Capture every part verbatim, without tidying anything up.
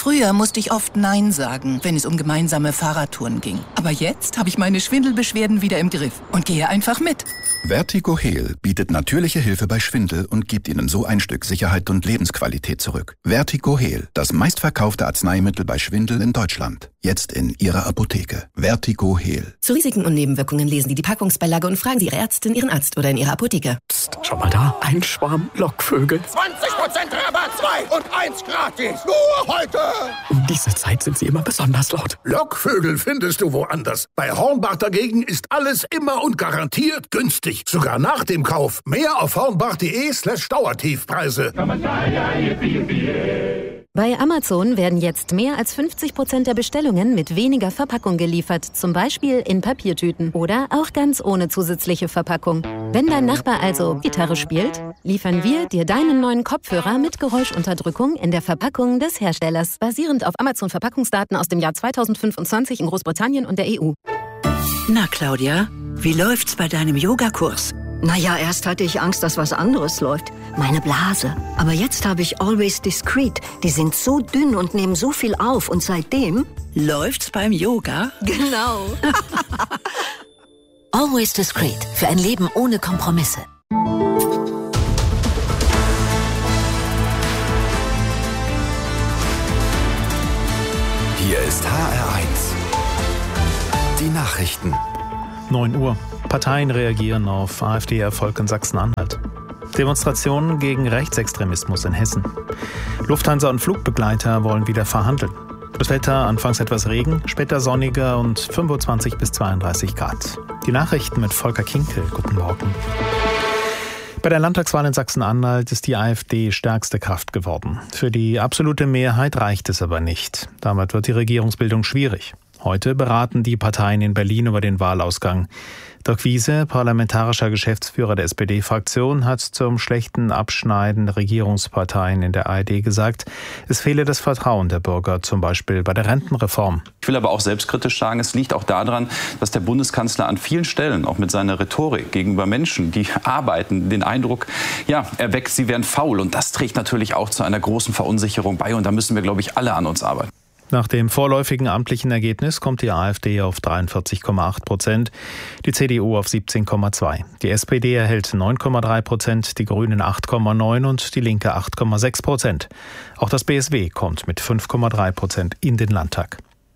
Früher musste ich oft Nein sagen, wenn es um gemeinsame Fahrradtouren ging. Aber jetzt habe ich meine Schwindelbeschwerden wieder im Griff und gehe einfach mit. Vertigo Heal bietet natürliche Hilfe bei Schwindel und gibt Ihnen so ein Stück Sicherheit und Lebensqualität zurück. Vertigo Heal, das meistverkaufte Arzneimittel bei Schwindel in Deutschland. Jetzt in Ihrer Apotheke. Vertigo Heal. Zu Risiken und Nebenwirkungen lesen Sie die Packungsbeilage und fragen Sie Ihre Ärztin, Ihren Arzt oder in Ihrer Apotheke. Psst, schau mal da, ein Schwarm Lockvögel. zwanzig Prozent Rabatt, zwei und eins gratis. Nur heute. Um diese Zeit sind sie immer besonders laut. Lockvögel findest du woanders. Bei Hornbach dagegen ist alles immer und garantiert günstig. Sogar nach dem Kauf. Mehr auf hornbach.de slash Dauertiefpreise. Bei Amazon werden jetzt mehr als fünfzig Prozent der Bestellungen mit weniger Verpackung geliefert. Zum Beispiel in Papiertüten oder auch ganz ohne zusätzliche Verpackung. Wenn dein Nachbar also Gitarre spielt, liefern wir dir deinen neuen Kopfhörer mit Geräuschunterdrückung in der Verpackung des Herstellers. Basierend auf Amazon-Verpackungsdaten aus dem Jahr zweitausendfünfundzwanzig in Großbritannien und der E U. Na, Claudia, wie läuft's bei deinem Yogakurs? Naja, erst hatte ich Angst, dass was anderes läuft. Meine Blase. Aber jetzt habe ich Always Discreet. Die sind so dünn und nehmen so viel auf. Und seitdem... Läuft's beim Yoga? Genau. Always Discreet. Für ein Leben ohne Kompromisse. Hier ist H R eins. Die Nachrichten. neun Uhr. Parteien reagieren auf AfD-Erfolg in Sachsen-Anhalt. Demonstrationen gegen Rechtsextremismus in Hessen. Lufthansa und Flugbegleiter wollen wieder verhandeln. Das Wetter anfangs etwas Regen, später sonniger und fünfundzwanzig bis zweiunddreißig Grad. Die Nachrichten mit Volker Kinkel. Guten Morgen. Bei der Landtagswahl in Sachsen-Anhalt ist die AfD stärkste Kraft geworden. Für die absolute Mehrheit reicht es aber nicht. Damit wird die Regierungsbildung schwierig. Heute beraten die Parteien in Berlin über den Wahlausgang. Dirk Wiese, parlamentarischer Geschäftsführer der S P D-Fraktion, hat zum schlechten Abschneiden der Regierungsparteien in der A R D gesagt, es fehle das Vertrauen der Bürger, zum Beispiel bei der Rentenreform. Ich will aber auch selbstkritisch sagen, es liegt auch daran, dass der Bundeskanzler an vielen Stellen, auch mit seiner Rhetorik gegenüber Menschen, die arbeiten, den Eindruck ja, erweckt, sie wären faul. Und das trägt natürlich auch zu einer großen Verunsicherung bei. Und da müssen wir, glaube ich, alle an uns arbeiten. Nach dem vorläufigen amtlichen Ergebnis kommt die AfD auf dreiundvierzig Komma acht Prozent, die C D U auf siebzehn Komma zwei. Die S P D erhält neun Komma drei Prozent, die Grünen acht Komma neun und die Linke acht Komma sechs Prozent. Auch das B S W kommt mit fünf Komma drei Prozent in den Landtag.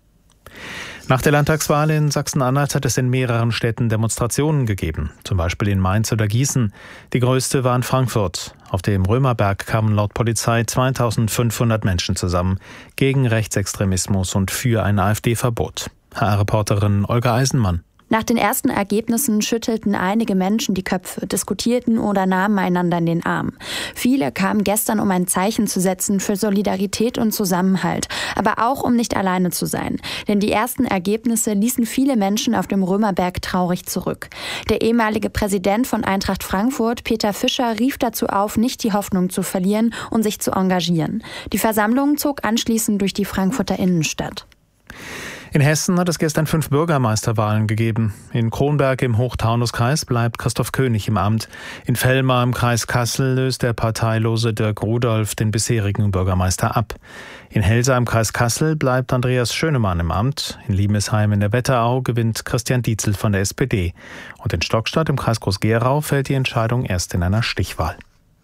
Nach der Landtagswahl in Sachsen-Anhalt hat es in mehreren Städten Demonstrationen gegeben, zum Beispiel in Mainz oder Gießen. Die größte war in Frankfurt. Auf dem Römerberg kamen laut Polizei zweitausendfünfhundert Menschen zusammen gegen Rechtsextremismus und für ein AfD-Verbot. H R-Reporterin Olga Eisenmann. Nach den ersten Ergebnissen schüttelten einige Menschen die Köpfe, diskutierten oder nahmen einander in den Arm. Viele kamen gestern, um ein Zeichen zu setzen für Solidarität und Zusammenhalt, aber auch um nicht alleine zu sein. Denn die ersten Ergebnisse ließen viele Menschen auf dem Römerberg traurig zurück. Der ehemalige Präsident von Eintracht Frankfurt, Peter Fischer, rief dazu auf, nicht die Hoffnung zu verlieren und sich zu engagieren. Die Versammlung zog anschließend durch die Frankfurter Innenstadt. In Hessen hat es gestern fünf Bürgermeisterwahlen gegeben. In Kronberg im Hochtaunuskreis bleibt Christoph König im Amt. In Vellmar im Kreis Kassel löst der parteilose Dirk Rudolph den bisherigen Bürgermeister ab. In Helsa im Kreis Kassel bleibt Andreas Schönemann im Amt. In Liebesheim in der Wetterau gewinnt Christian Dietzel von der S P D. Und in Stockstadt im Kreis Groß-Gerau fällt die Entscheidung erst in einer Stichwahl.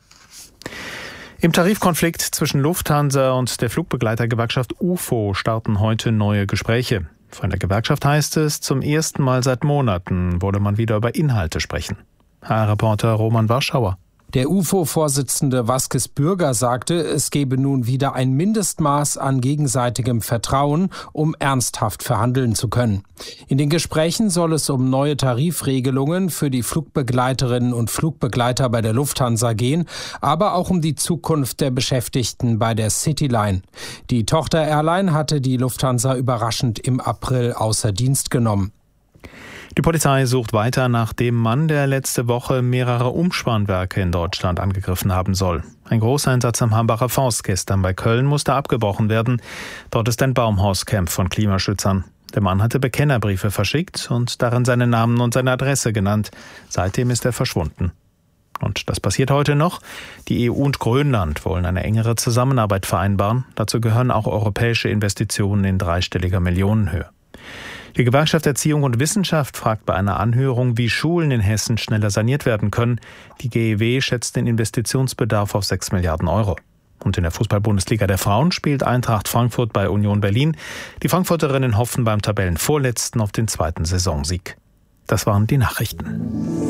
Im Tarifkonflikt zwischen Lufthansa und der Flugbegleitergewerkschaft U F O starten heute neue Gespräche. Von der Gewerkschaft heißt es, zum ersten Mal seit Monaten wolle man wieder über Inhalte sprechen. H R-Reporter Roman Warschauer. Der U F O-Vorsitzende Vasquez Bürger sagte, es gebe nun wieder ein Mindestmaß an gegenseitigem Vertrauen, um ernsthaft verhandeln zu können. In den Gesprächen soll es um neue Tarifregelungen für die Flugbegleiterinnen und Flugbegleiter bei der Lufthansa gehen, aber auch um die Zukunft der Beschäftigten bei der Cityline. Die Tochter-Airline hatte die Lufthansa überraschend im April außer Dienst genommen. Die Polizei sucht weiter nach dem Mann, der letzte Woche mehrere Umspannwerke in Deutschland angegriffen haben soll. Ein Großeinsatz am Hambacher Forst gestern bei Köln musste abgebrochen werden. Dort ist ein Baumhauscamp von Klimaschützern. Der Mann hatte Bekennerbriefe verschickt und darin seinen Namen und seine Adresse genannt. Seitdem ist er verschwunden. Und das passiert heute noch. Die E U und Grönland wollen eine engere Zusammenarbeit vereinbaren. Dazu gehören auch europäische Investitionen in dreistelliger Millionenhöhe. Die Gewerkschaft Erziehung und Wissenschaft fragt bei einer Anhörung, wie Schulen in Hessen schneller saniert werden können. Die G E W schätzt den Investitionsbedarf auf sechs Milliarden Euro. Und in der Fußball-Bundesliga der Frauen spielt Eintracht Frankfurt bei Union Berlin. Die Frankfurterinnen hoffen beim Tabellenvorletzten auf den zweiten Saisonsieg. Das waren die Nachrichten.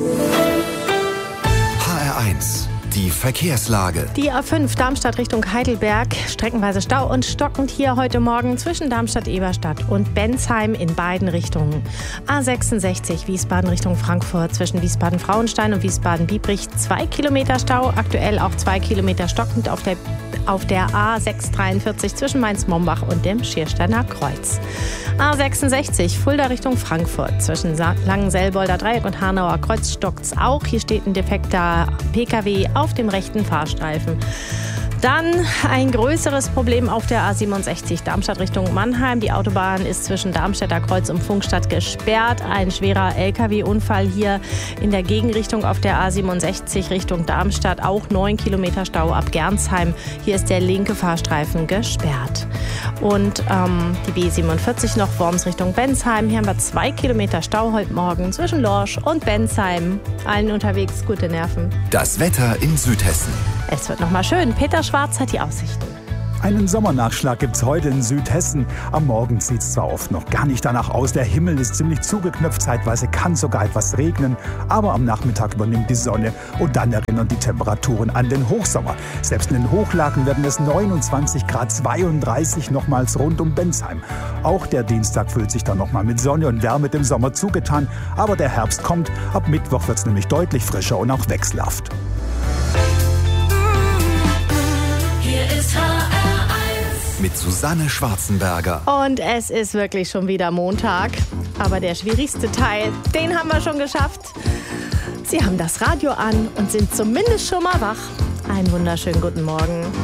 H R eins, die Verkehrslage. Die A fünf Darmstadt Richtung Heidelberg, streckenweise Stau und stockend hier heute Morgen zwischen Darmstadt-Eberstadt und Bensheim in beiden Richtungen. A sechsundsechzig Wiesbaden Richtung Frankfurt zwischen Wiesbaden-Frauenstein und Wiesbaden-Biebrich zwei Kilometer Stau, aktuell auch zwei Kilometer stockend auf der auf der A sechshundertdreiundvierzig zwischen Mainz-Mombach und dem Schiersteiner Kreuz. A sechsundsechzig Fulda Richtung Frankfurt zwischen Langenselbolder Dreieck und Hanauer Kreuz stockt's auch. Hier steht ein defekter P K W auf dem rechten Fahrstreifen. Dann ein größeres Problem auf der A siebenundsechzig Darmstadt Richtung Mannheim. Die Autobahn ist zwischen Darmstädter Kreuz und Pfungstadt gesperrt. Ein schwerer L K W-Unfall hier in der Gegenrichtung auf der A siebenundsechzig Richtung Darmstadt. Auch neun Kilometer Stau ab Gernsheim. Hier ist der linke Fahrstreifen gesperrt. Und ähm, die B siebenundvierzig noch Worms Richtung Bensheim. Hier haben wir zwei Kilometer Stau heute Morgen zwischen Lorsch und Bensheim. Allen unterwegs gute Nerven. Das Wetter in Südhessen. Es wird noch mal schön. Peter Schwarz hat die Aussichten. Einen Sommernachschlag gibt's heute in Südhessen. Am Morgen sieht's zwar oft noch gar nicht danach aus, der Himmel ist ziemlich zugeknöpft, zeitweise kann sogar etwas regnen, aber am Nachmittag übernimmt die Sonne und dann erinnern die Temperaturen an den Hochsommer. Selbst in den Hochlagen werden es neunundzwanzig Grad, zweiunddreißig nochmals rund um Bensheim. Auch der Dienstag fühlt sich dann nochmal mit Sonne und Wärme dem Sommer zugetan, aber der Herbst kommt, ab Mittwoch wird's nämlich deutlich frischer und auch wechselhaft. Hier ist H R eins. Mit Susanne Schwarzenberger. Und es ist wirklich schon wieder Montag. Aber der schwierigste Teil, den haben wir schon geschafft. Sie haben das Radio an und sind zumindest schon mal wach. Einen wunderschönen guten Morgen.